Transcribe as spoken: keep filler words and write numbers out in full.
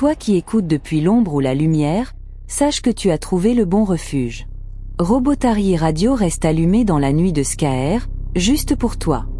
Toi qui écoutes depuis l'ombre ou la lumière, sache que tu as trouvé le bon refuge. Robotari Radio reste allumé dans la nuit de Skaer, juste pour toi.